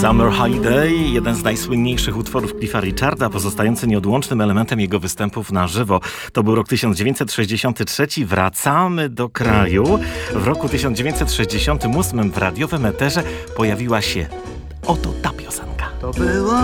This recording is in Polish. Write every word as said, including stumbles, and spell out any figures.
Summer Holiday, jeden z najsłynniejszych utworów Cliffa Richarda, pozostający nieodłącznym elementem jego występów na żywo. To był rok tysiąc dziewięćset sześćdziesiąty trzeci. Wracamy do kraju. W roku tysiąc dziewięćset sześćdziesiątym ósmym w radiowym eterze pojawiła się oto ta piosenka. To było